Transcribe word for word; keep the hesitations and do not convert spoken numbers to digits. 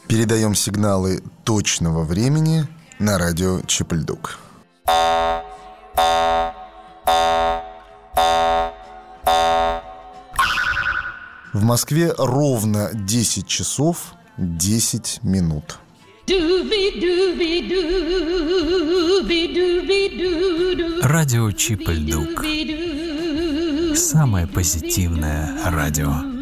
Передаем сигналы точного времени на радио Чип-Ль-Дук. В Москве ровно десять часов десять минут. Радио Чип-Ль-Дук. Самое позитивное радио.